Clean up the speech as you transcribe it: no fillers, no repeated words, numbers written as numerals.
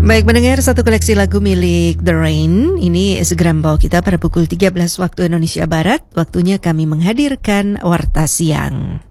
Baik mendengar satu koleksi lagu milik The Rain. Ini segera membawa kita pada pukul 13 waktu Indonesia Barat. Waktunya kami menghadirkan Warta Siang.